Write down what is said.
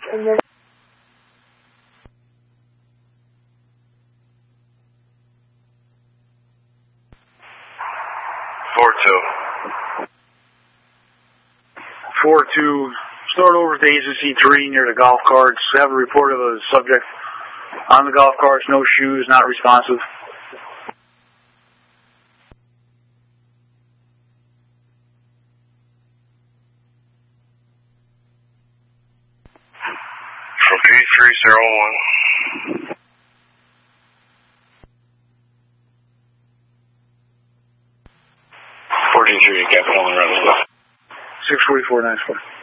And then 4-2. Start over to agency 3 near the golf carts. Have a report of a subject on the golf carts, no shoes, not responsive. From 8301. Capital and Rebel. 64494.